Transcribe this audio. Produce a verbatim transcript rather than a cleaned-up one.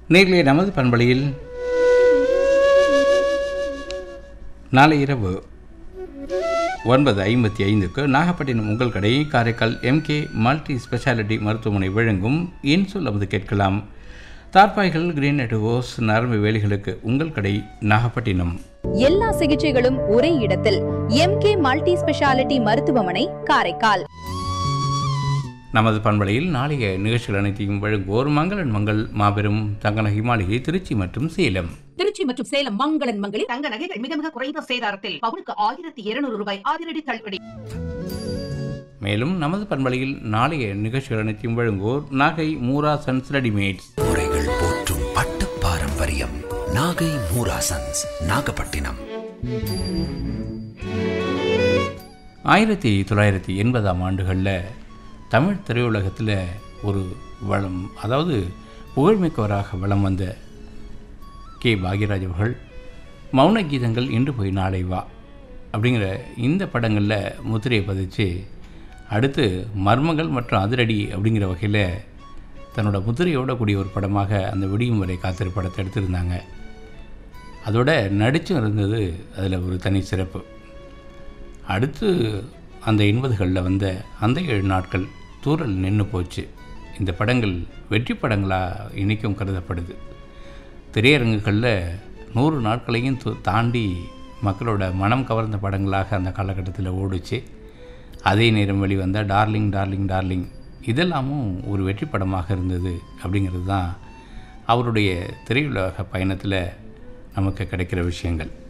நேரிலே நமது பண்பலையில் நாளை இரவு ஒன்பது ஐம்பத்தி ஐந்துக்கு நாகப்பட்டினம் உங்கள் கடை காரைக்கால் எம்கே மல்டி ஸ்பெஷாலிட்டி மருத்துவமனை வழங்கும் இன்சொல் அமுது கேட்கலாம். தார்பாய்கள் கிரீன் ஓஸ் நரம்பு வேலிகளுக்கு உங்கள் கடை நாகப்பட்டினம். எல்லா சிகிச்சைகளும் ஒரே இடத்தில் எம்கே மல்டி ஸ்பெஷாலிட்டி மருத்துவமனை காரைக்கால். நமது பண்பலையில் நாளைய நிகழ்ச்சிகள் அனைத்தையும் வழங்குவோர் மங்களன் மங்கள் மாபெரும் தங்க நகை மாளிகை திருச்சி மற்றும் சேலம். திருச்சி மற்றும் சேலம் மங்களன் மங்களில் தங்க நகைகள் மிக மிக குறைந்த சேதாரத்தில் பவுனுக்கு ஆயிரத்தி இருநூறு ரூபாய் அதிரடி தள்ளுபடி. மேலும் நமது பண்பலையில் நாளைய நிகழ்ச்சிகள் அனைத்தையும் வழங்குவோர் நாகை மூரா சன்ஸ் ரெடிமேட்ஸ். முறைகள் போற்றும் பட்டு பாரம்பரியம் நாகை மூரா சன்ஸ் நாகப்பட்டினம். ஆயிரத்தி தொள்ளாயிரத்தி எண்பதாம் ஆண்டுகளில் தமிழ் திரையுலகத்தில் ஒரு வளம், அதாவது புகழ்மிக்கவராக வளம் வந்த கே பாக்யராஜ் அவர்கள் மௌன கீதங்கள் இன்று போய் நாளை வா அப்படிங்கிற இந்த படங்களில் முத்திரையை பதிச்சு அடுத்து மர்மங்கள் மற்றும் அதிரடி அப்படிங்கிற வகையில் தன்னோட முத்திரையோட கூடிய ஒரு படமாக அந்த விடியும் வரை காத்திரு படத்தை எடுத்திருந்தாங்க. அதோட நடிச்சும் இருந்தது அதில் ஒரு தனி சிறப்பு. அடுத்து அந்த எண்பதுகளில் வந்த அந்த ஏழு நாட்கள், தூரல் நின்று போச்சு, இந்த படங்கள் வெற்றி படங்களாக இன்றைக்கும் கருதப்படுது. திரையரங்குகளில் நூறு நாட்களையும் தாண்டி மக்களோட மனம் கவர்ந்த படங்களாக அந்த காலகட்டத்தில் ஓடிச்சு. அதே நேரம் வெளிவந்த டார்லிங் டார்லிங் டார்லிங் இதெல்லாமும் ஒரு வெற்றி படமாக இருந்தது. அப்படிங்கிறது தான் அவருடைய திரையுலக பயணத்தில் நமக்கு கிடைக்கிற விஷயங்கள்.